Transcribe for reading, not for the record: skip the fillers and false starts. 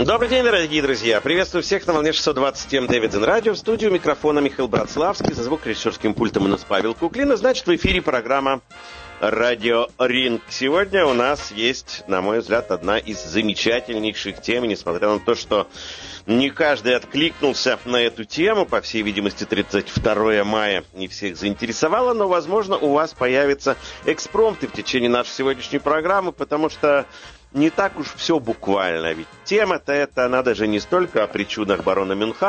Добрый день, дорогие друзья. Приветствую всех на волне 620 М Дэвидсон Радио. В студию микрофона Михаил Братславский. За звукорежиссерским пультом у нас Павел Куклин. Значит, в эфире программа «Радио Ринг». Сегодня у нас есть, на мой взгляд, одна из замечательнейших тем. Несмотря на то, что не каждый откликнулся на эту тему, по всей видимости, 32 мая не всех заинтересовало, но, возможно, у вас появятся экспромты в течение нашей сегодняшней программы, потому что не так уж все буквально. Ведь тема-то эта, она даже не столько о причудах барона Мюнхгаузена,